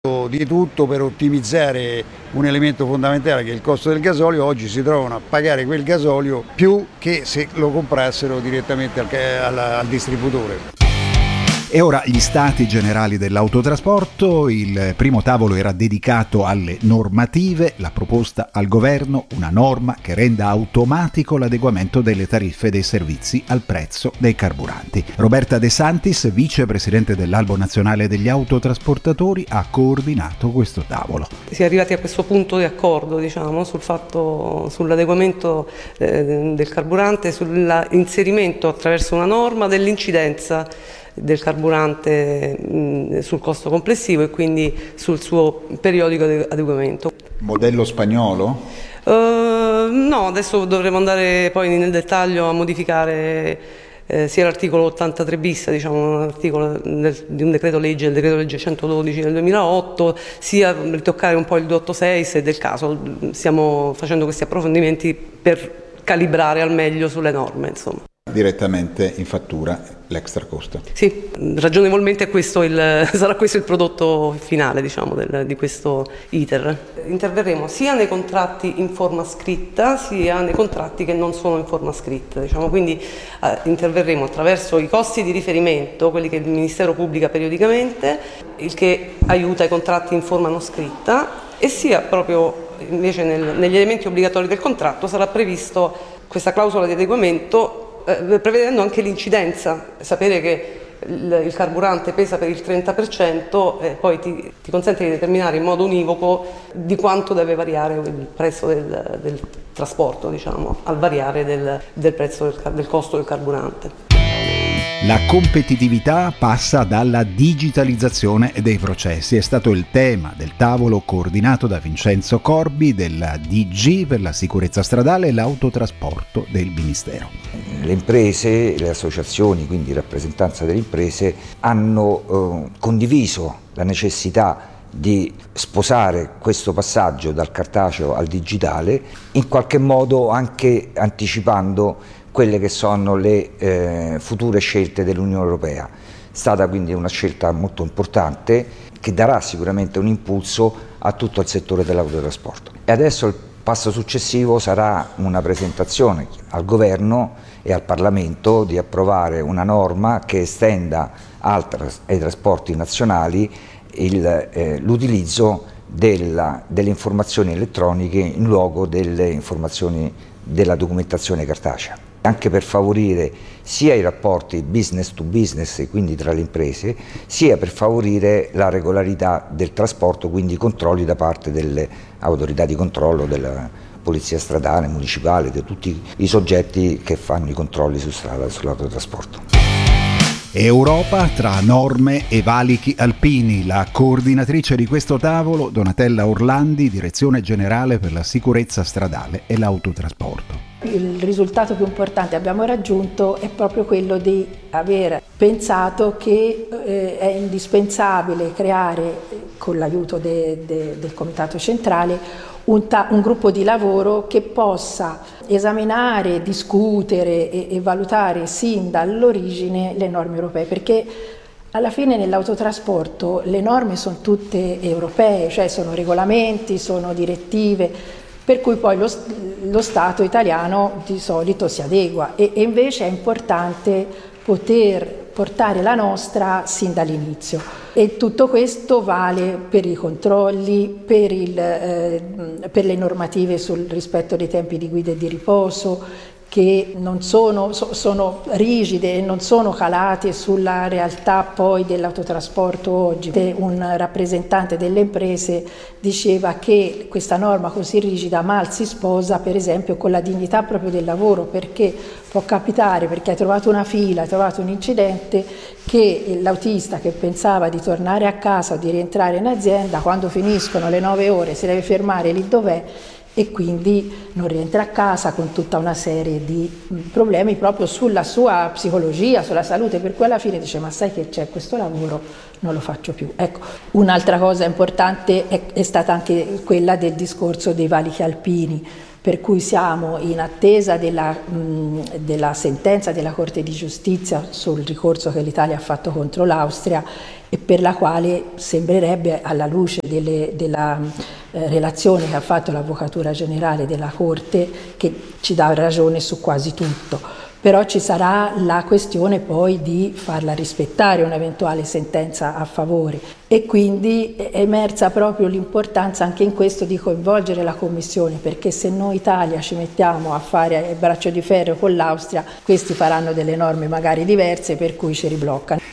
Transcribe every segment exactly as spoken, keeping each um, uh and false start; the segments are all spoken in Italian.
Di tutto per ottimizzare un elemento fondamentale che è il costo del gasolio. Oggi si trovano a pagare quel gasolio più che se lo comprassero direttamente al, al, al distributore. E ora gli stati generali dell'autotrasporto. Il primo tavolo era dedicato alle normative, la proposta al governo, una norma che renda automatico l'adeguamento delle tariffe dei servizi al prezzo dei carburanti. Roberta De Santis, vicepresidente dell'Albo Nazionale degli Autotrasportatori, ha coordinato questo tavolo. Si è arrivati a questo punto di accordo, diciamo, sul fatto, sull'adeguamento eh, del carburante, sull'inserimento attraverso una norma dell'incidenza del carburante mh, sul costo complessivo e quindi sul suo periodico adeguamento. Modello spagnolo? Uh, no, adesso dovremo andare poi nel dettaglio a modificare eh, sia l'articolo ottantatré bis, diciamo un articolo del, di un decreto legge, il decreto legge centododici del duemilaotto, sia ritoccare un po' il duecentottantasei se del caso. Stiamo facendo questi approfondimenti per calibrare al meglio sulle norme, insomma. Direttamente in fattura l'extra costo. Sì, ragionevolmente questo il, sarà questo il prodotto finale, diciamo, del, di questo iter. Interverremo sia nei contratti in forma scritta sia nei contratti che non sono in forma scritta, diciamo. Quindi eh, interverremo attraverso i costi di riferimento, quelli che il Ministero pubblica periodicamente, il che aiuta i contratti in forma non scritta, e sia proprio invece nel, negli elementi obbligatori del contratto sarà previsto questa clausola di adeguamento, Eh, prevedendo anche l'incidenza, sapere che il, il carburante pesa per il trenta per cento e poi ti, ti consente di determinare in modo univoco di quanto deve variare il prezzo del, del trasporto, diciamo, al variare del, del prezzo del, del costo del carburante. La competitività passa dalla digitalizzazione dei processi. È stato il tema del tavolo coordinato da Vincenzo Corbi della D G per la sicurezza stradale e l'autotrasporto del Ministero. Le imprese, le associazioni, quindi in rappresentanza delle imprese, hanno eh, condiviso la necessità di sposare questo passaggio dal cartaceo al digitale, in qualche modo anche anticipando quelle che sono le eh, future scelte dell'Unione Europea. È stata quindi una scelta molto importante che darà sicuramente un impulso a tutto il settore dell'autotrasporto. E adesso il passo successivo sarà una presentazione al Governo e al Parlamento di approvare una norma che estenda al tras- ai trasporti nazionali il, eh, l'utilizzo della, delle informazioni elettroniche in luogo delle informazioni della documentazione cartacea, anche per favorire sia i rapporti business to business, quindi tra le imprese, sia per favorire la regolarità del trasporto, quindi i controlli da parte delle autorità di controllo, della polizia stradale, municipale, di tutti i soggetti che fanno i controlli su strada sull'autotrasporto. Europa tra norme e valichi alpini. La coordinatrice di questo tavolo, Donatella Orlandi, Direzione Generale per la Sicurezza Stradale e l'Autotrasporto. Il risultato più importante che abbiamo raggiunto è proprio quello di aver pensato che eh, è indispensabile creare, con l'aiuto de, de, del Comitato Centrale, un, ta- un gruppo di lavoro che possa esaminare, discutere e, e valutare sin dall'origine le norme europee, perché alla fine nell'autotrasporto le norme sono tutte europee, cioè sono regolamenti, sono direttive, per cui poi lo, lo Stato italiano di solito si adegua e, e invece è importante poter portare la nostra sin dall'inizio, e tutto questo vale per i controlli, per, il, eh, per le normative sul rispetto dei tempi di guida e di riposo, che non sono, so, sono rigide e non sono calate sulla realtà poi dell'autotrasporto oggi. Un rappresentante delle imprese diceva che questa norma così rigida mal si sposa per esempio con la dignità proprio del lavoro, perché può capitare, perché hai trovato una fila, hai trovato un incidente, che l'autista che pensava di tornare a casa o di rientrare in azienda, quando finiscono le nove ore si deve fermare lì dov'è e quindi non rientra a casa, con tutta una serie di problemi proprio sulla sua psicologia, sulla salute, per cui alla fine dice: ma sai che c'è, questo lavoro non lo faccio più. Ecco, un'altra cosa importante è, è stata anche quella del discorso dei valichi alpini. per cui siamo in attesa della, mh, della sentenza della Corte di Giustizia sul ricorso che l'Italia ha fatto contro l'Austria e per la quale sembrerebbe, alla luce delle, della eh, relazione che ha fatto l'Avvocatura Generale della Corte, che ci dà ragione su quasi tutto. Però ci sarà la questione poi di farla rispettare un'eventuale sentenza a favore e quindi è emersa proprio l'importanza anche in questo di coinvolgere la Commissione, perché se noi Italia ci mettiamo a fare il braccio di ferro con l'Austria, questi faranno delle norme magari diverse per cui ci ribloccano.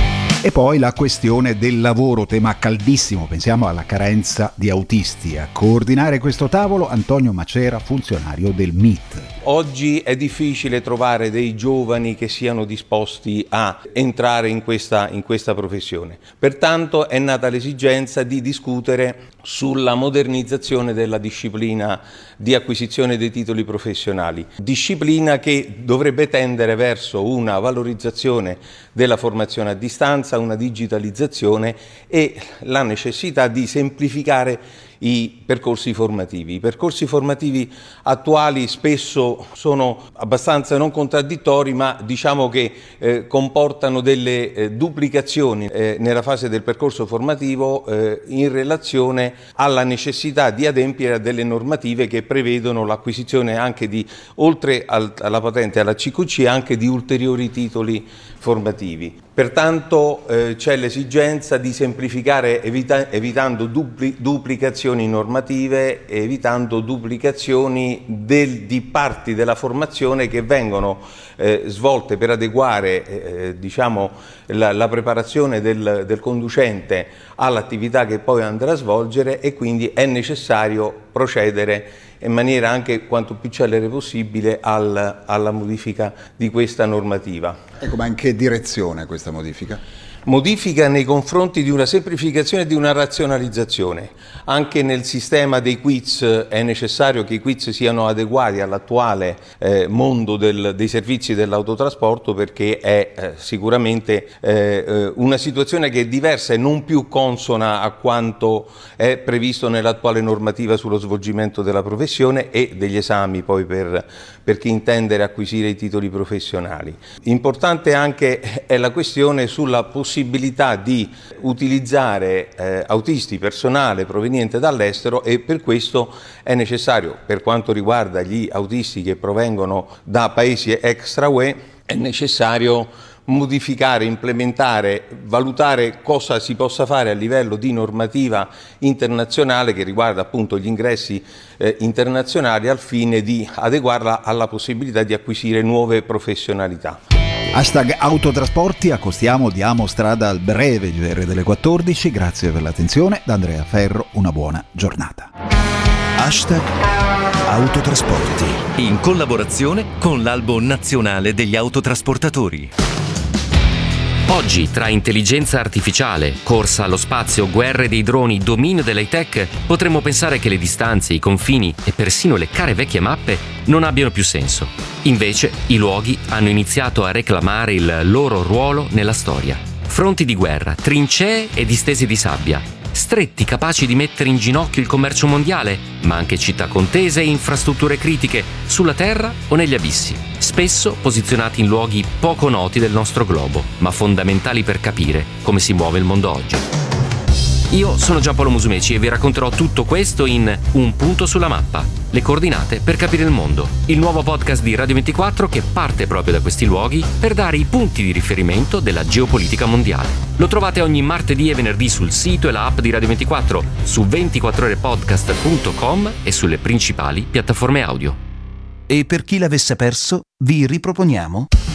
E poi la questione del lavoro, tema caldissimo, pensiamo alla carenza di autisti. A coordinare questo tavolo Antonio Macera, funzionario del M I T. Oggi è difficile trovare dei giovani che siano disposti a entrare in questa, in questa professione. Pertanto è nata l'esigenza di discutere sulla modernizzazione della disciplina di acquisizione dei titoli professionali, disciplina che dovrebbe tendere verso una valorizzazione della formazione a distanza, una digitalizzazione e la necessità di semplificare i percorsi formativi. I percorsi formativi attuali spesso sono abbastanza non contraddittori, ma diciamo che eh, comportano delle eh, duplicazioni eh, nella fase del percorso formativo eh, in relazione alla necessità di adempiere a delle normative che prevedono l'acquisizione anche di, oltre al, alla patente e alla C Q C, anche di ulteriori titoli formativi. Pertanto eh, c'è l'esigenza di semplificare evita- evitando dupli- duplicazioni normative, evitando duplicazioni del, di parti della formazione che vengono eh, svolte per adeguare eh, diciamo, la, la preparazione del, del conducente all'attività che poi andrà a svolgere, e quindi è necessario procedere in maniera anche quanto più celere possibile al, alla modifica di questa normativa. Ecco, ma in che direzione questa modifica? Modifica nei confronti di una semplificazione e di una razionalizzazione. Anche nel sistema dei quiz è necessario che i quiz siano adeguati all'attuale eh, mondo del, dei servizi dell'autotrasporto, perché è eh, sicuramente eh, una situazione che è diversa e non più consona a quanto è previsto nell'attuale normativa sullo svolgimento della professione e degli esami poi per, per chi intende acquisire i titoli professionali. Importante anche è la questione sulla possibilità di utilizzare eh, autisti, personale proveniente dall'estero, e per questo è necessario, per quanto riguarda gli autisti che provengono da paesi extra U E, è necessario modificare, implementare, valutare cosa si possa fare a livello di normativa internazionale che riguarda appunto gli ingressi eh, internazionali, al fine di adeguarla alla possibilità di acquisire nuove professionalità. Hashtag autotrasporti, accostiamo, diamo strada al breve G R delle quattordici. Grazie per l'attenzione, da Andrea Ferro, una buona giornata. Hashtag autotrasporti, in collaborazione con l'Albo Nazionale degli Autotrasportatori. Oggi, tra intelligenza artificiale, corsa allo spazio, guerre dei droni, dominio dell'high tech, potremmo pensare che le distanze, i confini e persino le care vecchie mappe non abbiano più senso. Invece, i luoghi hanno iniziato a reclamare il loro ruolo nella storia. Fronti di guerra, trincee e distese di sabbia, stretti capaci di mettere in ginocchio il commercio mondiale, ma anche città contese e infrastrutture critiche sulla terra o negli abissi, spesso posizionati in luoghi poco noti del nostro globo, ma fondamentali per capire come si muove il mondo oggi. Io sono Giampaolo Musumeci e vi racconterò tutto questo in Un punto sulla mappa, le coordinate per capire il mondo, il nuovo podcast di Radio ventiquattro che parte proprio da questi luoghi per dare i punti di riferimento della geopolitica mondiale. Lo trovate ogni martedì e venerdì sul sito e la app di Radio ventiquattro, su ventiquattro ore podcast punto com e sulle principali piattaforme audio. E per chi l'avesse perso, vi riproponiamo